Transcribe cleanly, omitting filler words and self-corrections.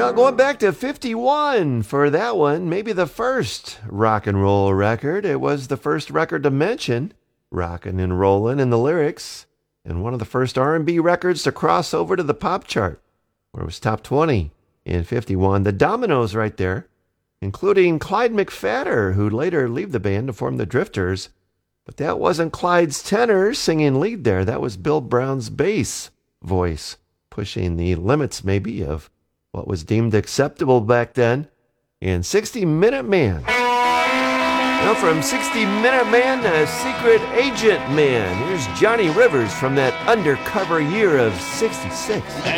Going back to 51 for that one, maybe the first rock and roll record. It was the first record to mention rockin' and rollin' in the lyrics, and one of the first R&B records to cross over to the pop chart, where it was top 20 in 51. The Dominoes right there, including Clyde McPhatter, who'd later leave the band to form the Drifters. But that wasn't Clyde's tenor singing lead there. That was Bill Brown's bass voice, pushing the limits maybe of what was deemed acceptable back then. And 60 Minute Man. Now from 60 Minute Man to Secret Agent Man, here's Johnny Rivers from that undercover year of 66.